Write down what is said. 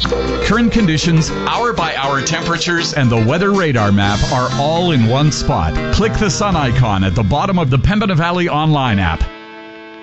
Current conditions, hour-by-hour temperatures, and the weather radar map are all in one spot. Click the sun icon at the bottom of the Pembina Valley online app.